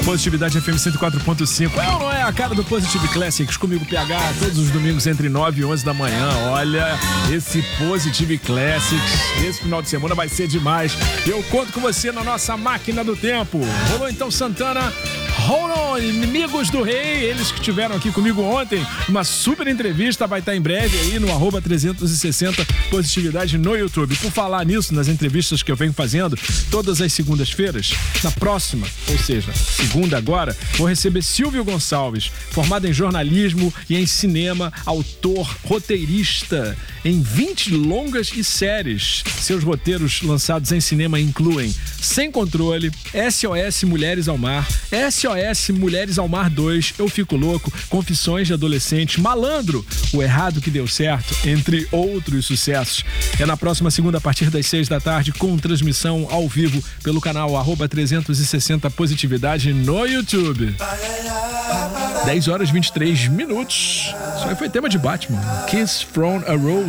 Positividade FM 104.5. É ou não é a cara do Positive Classics? Comigo, PH, todos os domingos entre 9 e 11 da manhã. Olha, esse Positive Classics, esse final de semana vai ser demais. Eu conto com você na nossa máquina do tempo. Rolou então Santana, Hold On, Inimigos do Rei, eles que estiveram aqui comigo ontem, uma super entrevista, vai estar em breve aí no @360 Positividade no YouTube. Por falar nisso, nas entrevistas que eu venho fazendo, todas as segundas-feiras, na próxima, ou seja, segunda agora, vou receber Silvio Gonçalves, formado em jornalismo e em cinema, autor, roteirista em 20 longas e séries. Seus roteiros lançados em cinema incluem Sem Controle, SOS Mulheres ao Mar, SOS Mulheres ao Mar 2, Eu Fico Louco, Confissões de Adolescente, Malandro, O Errado que Deu Certo, entre outros sucessos. É na próxima segunda, a partir das 6 da tarde, com transmissão ao vivo pelo canal @360 Positividade no YouTube. 10 horas e 23 minutos. Isso aí foi tema de Batman. Kiss from a Rose.